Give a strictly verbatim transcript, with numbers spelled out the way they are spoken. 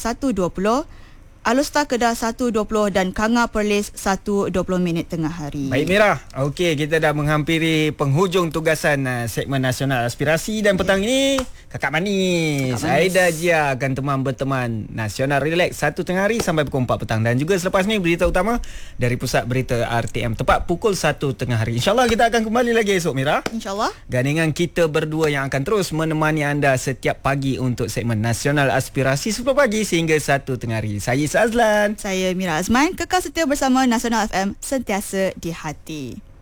satu dua puluh, Alustar Kedah satu dua puluh dan Kanga Perlis satu dua puluh minit tengah hari. Baik Mira, okey, kita dah menghampiri penghujung tugasan uh, segmen Nasional Aspirasi dan petang yeah. ini Kakak Manis, Kakak Manis. Aida Jia akan teman berteman Nasional Relax satu tengah hari sampai pukul empat petang, dan juga selepas ni berita utama dari Pusat Berita R T M tepat pukul satu tengah hari. InsyaAllah kita akan kembali lagi esok Mira. InsyaAllah. Gandingan kita berdua yang akan terus menemani anda setiap pagi untuk segmen Nasional Aspirasi sepuluh pagi sehingga satu tengah hari. Saya Azlan. Saya Mira Azman. Kekal setia bersama Nasional F M, sentiasa di hati.